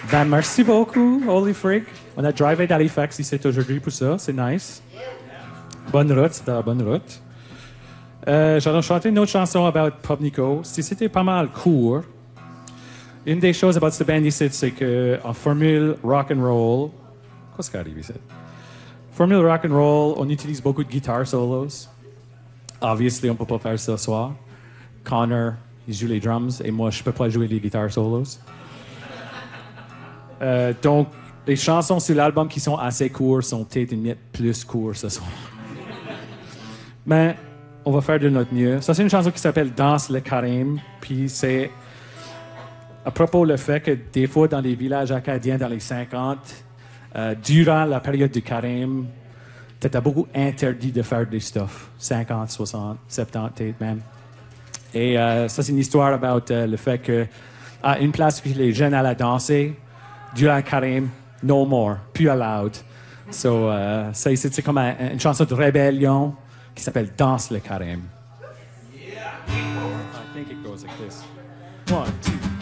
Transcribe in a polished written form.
Ben, merci beaucoup, Holy Freak. On a drivé d'Halifax ici aujourd'hui pour ça. C'est nice. Bonne route, c'était la bonne route. J'allais chanter une autre chanson about Pub Nico. C'était pas mal court. Une des choses about cette band ici, c'est qu'en formule rock and roll, qu'est-ce qui arrive ici? Formule rock and roll, on utilise beaucoup de guitar solos. Obviously, on peut pas faire ça ce soir. Connor, il joue les drums et moi, je peux pas jouer les guitar solos. Donc, les chansons sur l'album qui sont assez courtes sont peut-être une miette plus courtes ce soir. Mais on va faire de notre mieux. Ça, c'est une chanson qui s'appelle Danse le carême. Puis c'est à propos le fait que des fois, dans les villages acadiens dans les 50, durant la période du carême, t'étais beaucoup interdit de faire des stuff. 50, 60, 70 peut-être même. Et ça, c'est une histoire about le fait que à une place où les jeunes allaient danser, durant le carême, no more, plus allowed. So, ça, c'est comme une chanson de rébellion qui s'appelle Danse le carême. I think it goes like this. 1, 2.